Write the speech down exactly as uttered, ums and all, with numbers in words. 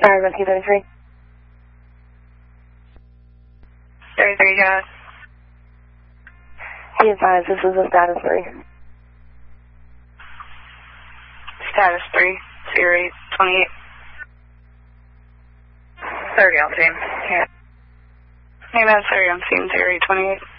Sorry, Rescue thirty-three. thirty-three, got it. Be advised, this is a status three. Status three, zero eight twenty-eight. thirty on scene. Yeah. Hey, man, thirty on scene, zero eight twenty-eight.